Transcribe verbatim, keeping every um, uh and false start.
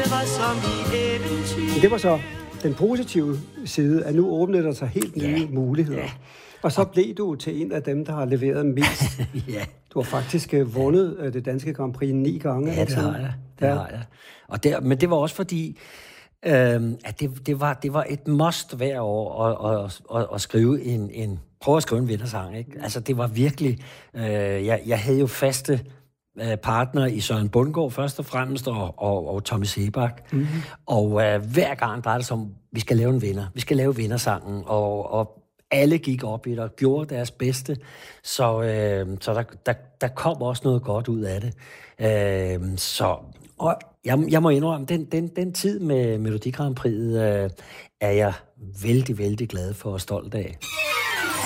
var som i eventyr. Det var så den positive side, at nu åbnede der sig helt nye Ja. muligheder. Ja. Og så blev du til en af dem, der har leveret mest. Ja. Du har faktisk uh, vundet uh, det danske Grand Prix ni gange. Ja, det har jeg. Det ja. har jeg. Og der, men det var også fordi, øhm, at det, det, var, det var et must hver år at, at, at, at skrive en, en... Prøve at skrive en vindersang, ikke? Altså, det var virkelig... Øh, jeg, jeg havde jo faste øh, partner i Søren Bundgaard først og fremmest, og, og, og Tommy Sebak. Mm-hmm. Og øh, hver gang drejede det sig om, vi skal lave en vinder. Vi skal lave vindersangen. Og, og alle gik op i det og gjorde deres bedste. Så, øh, så der, der, der kom også noget godt ud af det. Øh, så og jeg, jeg må indrømme, den, den, den tid med Melodi Grand Prix'et øh, er jeg vældig, vældig glad for og stolt af.